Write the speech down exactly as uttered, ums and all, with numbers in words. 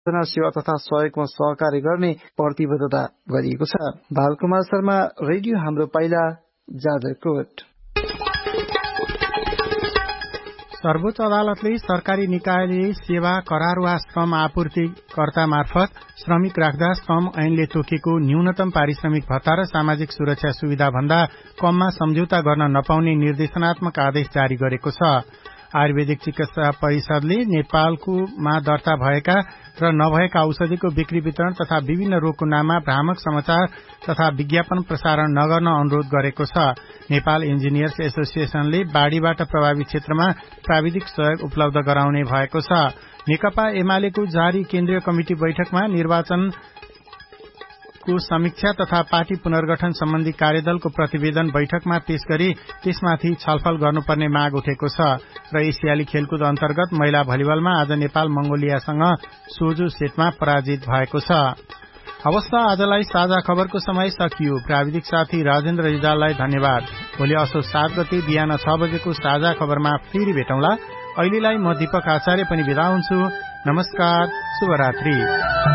सेवा तथा सहयोगमा सहकार्य गर्ने प्रतिबद्धता गरिएको छ। बालकुमार शर्मा, रेडियो हाम्रो पाइला, जाजरकोट। सर्वोच्च अदालतले सरकारी निकायले सेवा करार वा श्रम आपूर्तिकर्ता मार्फत श्रमिक राख्दा श्रम ऐनले तोकेको न्यूनतम पारिश्रमिक भत्ता र सामाजिक सुरक्षा सुविधा भन्दा कममा सम्झौता गर्न नपाउने निर्देशनात्मक आदेश जारी गरेको छ। आयुर्वेदिक चिकित्सा परिषदले नेपालकोमा दर्ता भएका र नभएका औषधिको बिक्री वितरण तथा विभिन्न रोगको नाममा भ्रामक समाचार तथा विज्ञापन प्रसारण नगर्न अनुरोध गरेको छ। नेपाल इन्जिनियर्स एसोसिएशनले बाढ़ीबाट प्रभावित क्षेत्रमा प्राविधिक सहयोग उपलब्ध गराउने भएको छ। नेकपा एमालेको जारी केन्द्रीय कमिटी बैठकमा निर्वाचन को समीक्षा तथा पार्टी पुनर्गठन सम्बन्धी कार्यदलको प्रतिवेदन बैठकमा पेश गरी त्यसमाथि छलफल गर्नुपर्ने माग उठेको छ र एसियाली खेलकुद अन्तर्गत महिला भलिबलमा आज नेपाल मंगोलियासँग सोझो सेटमा पराजित भएको छ। अवस्था आजलाई साझा खबरको समय सकियो। प्राविधिक साथी राजेन्द्र रिजाललाई धन्यवाद। भोलि असोज सात गते बिहान छ बजेको साझा खबरमा फेरि भेटौँला। अहिलेलाई म दीपक आचार्य पनि बिदा हुन्छु। नमस्कार, शुभरात्रि।